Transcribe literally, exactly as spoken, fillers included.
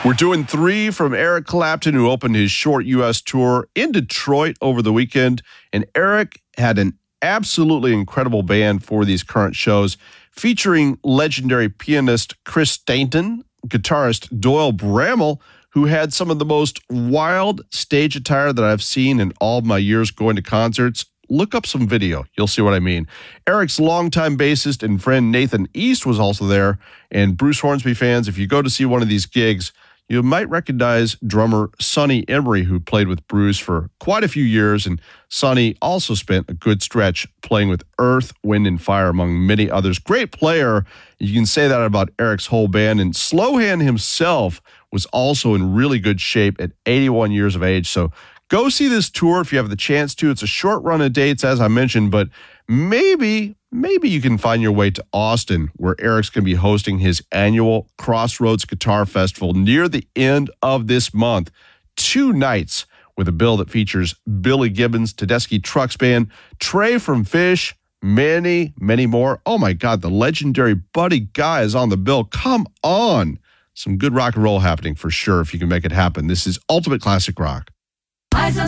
We're doing three from Eric Clapton, who opened his short U S tour in Detroit over the weekend. And Eric had an absolutely incredible band for these current shows, featuring legendary pianist Chris Stainton, guitarist Doyle Bramall, who had some of the most wild stage attire that I've seen in all of my years going to concerts. Look up some video. You'll see what I mean. Eric's longtime bassist and friend Nathan East was also there. And Bruce Hornsby fans, if you go to see one of these gigs, you might recognize drummer Sonny Emery, who played with Bruce for quite a few years. And Sonny also spent a good stretch playing with Earth, Wind, and Fire, among many others. Great player. You can say that about Eric's whole band. And Slowhand himself was also in really good shape at eighty-one years of age. So go see this tour if you have the chance to. It's a short run of dates, as I mentioned, but maybe, maybe you can find your way to Austin, where Eric's going to be hosting his annual Crossroads Guitar Festival near the end of this month. Two nights with a bill that features Billy Gibbons, Tedeschi Trucks Band, Trey from Phish, many, many more. Oh my God, the legendary Buddy Guy is on the bill. Come on. Some good rock and roll happening for sure if you can make it happen. This is Ultimate Classic Rock.